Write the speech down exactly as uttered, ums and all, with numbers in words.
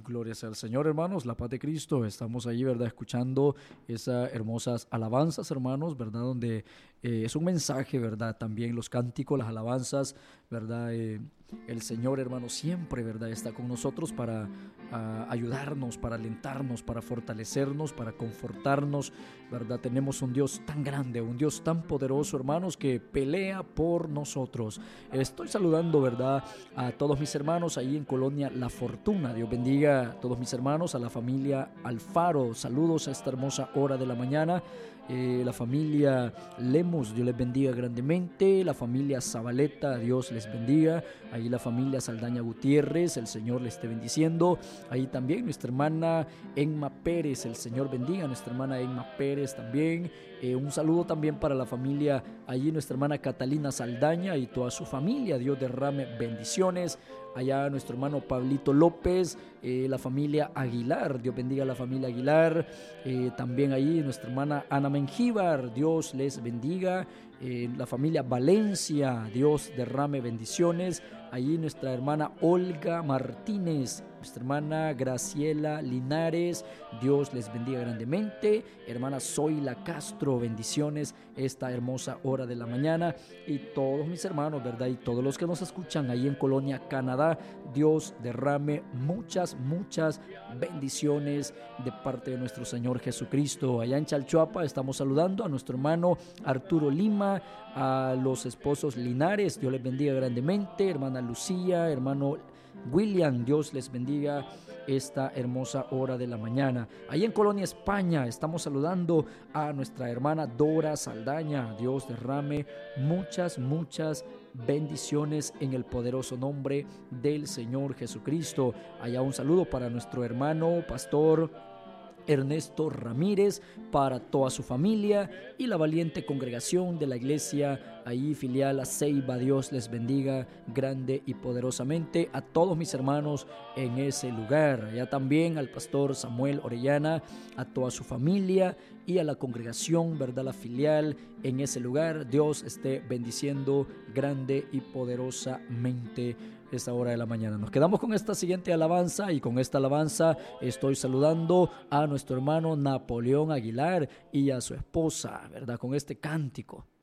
Gloria sea al Señor, hermanos, la paz de Cristo. Estamos ahí, ¿verdad? Escuchando esas hermosas alabanzas, hermanos, ¿verdad? Donde eh, es un mensaje, ¿verdad? También los cánticos, las alabanzas, ¿verdad? Eh, el Señor, hermano, siempre, ¿verdad? Está con nosotros para uh, ayudarnos, para alentarnos, para fortalecernos, para confortarnos, ¿verdad? Tenemos un Dios tan grande, un Dios tan poderoso, hermanos, que pelea por nosotros. Estoy saludando, ¿verdad? A todos mis hermanos ahí en Colonia La Fortuna. Dios bendiga a todos mis hermanos, a la familia Alfaro. Saludos a esta hermosa hora de la mañana. Eh, la familia Lemos, Dios les bendiga grandemente. La familia Zabaleta, Dios les bendiga. Ahí la familia Saldaña Gutiérrez, el Señor les esté bendiciendo. Ahí también nuestra hermana Enma Pérez, el Señor bendiga a nuestra hermana Enma Pérez también. Eh, un saludo también para la familia, allí nuestra hermana Catalina Saldaña y toda su familia. Dios derrame bendiciones. Allá nuestro hermano Pablito López, eh, la familia Aguilar, Dios bendiga a la familia Aguilar. Eh, también ahí nuestra hermana Ana Mengíbar, Dios les bendiga. Eh, la familia Valencia, Dios derrame bendiciones. Allí nuestra hermana Olga Martínez, nuestra hermana Graciela Linares, Dios les bendiga grandemente. Hermana Zoila Castro, bendiciones esta hermosa hora de la mañana. Y todos mis hermanos, ¿verdad? Y todos los que nos escuchan ahí en Colonia, Canadá, Dios derrame muchas, muchas bendiciones de parte de nuestro Señor Jesucristo. Allá en Chalchuapa estamos saludando a nuestro hermano Arturo Lima, a los esposos Linares, Dios les bendiga grandemente. Hermana Lucía, hermano William, Dios les bendiga esta hermosa hora de la mañana. Ahí en Colonia, España, estamos saludando a nuestra hermana Dora Saldaña. Dios derrame muchas, muchas bendiciones en el poderoso nombre del Señor Jesucristo. Allá un saludo para nuestro hermano pastor Ernesto Ramírez, para toda su familia y la valiente congregación de la iglesia ahí filial a Ceiba. Dios les bendiga grande y poderosamente a todos mis hermanos en ese lugar. Allá también al pastor Samuel Orellana, a toda su familia y a la congregación, ¿verdad? La filial en ese lugar. Dios esté bendiciendo grande y poderosamente esta hora de la mañana. Nos quedamos con esta siguiente alabanza, y con esta alabanza estoy saludando a nuestro hermano Napoleón Aguilar y a su esposa, ¿verdad? Con este cántico.